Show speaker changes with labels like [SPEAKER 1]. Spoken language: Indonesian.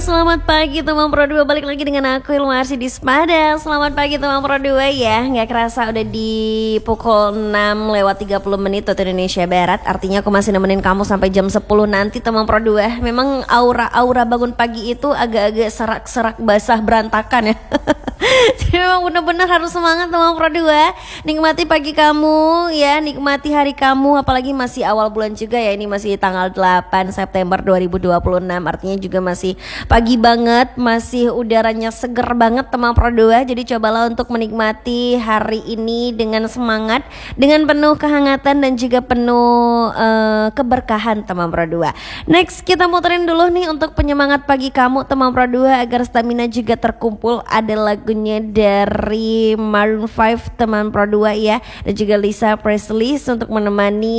[SPEAKER 1] selamat pagi teman Pro 2. Balik lagi dengan aku Ilma Arsidispada. Selamat pagi teman Pro 2 ya. Gak kerasa udah di pukul 6 lewat 30 menit waktu Indonesia Barat. Artinya aku masih nemenin kamu sampai jam 10 nanti teman Pro 2. Memang aura bangun pagi itu agak-agak serak-serak basah berantakan ya. Jadi memang benar-benar harus semangat teman Pro 2. Nikmati pagi kamu ya, nikmati hari kamu. Apalagi masih awal bulan juga ya. Ini masih tanggal 8 September 2026. Artinya juga masih pagi banget, masih udaranya seger banget teman Pro 2. Jadi cobalah untuk menikmati hari ini dengan semangat, dengan penuh kehangatan dan juga penuh keberkahan teman Pro 2. Next kita muterin dulu nih untuk penyemangat pagi kamu teman Pro 2 agar stamina juga terkumpul. Ada lagunya dari Maroon 5 teman Pro 2 ya, dan juga Lisa Presley untuk menemani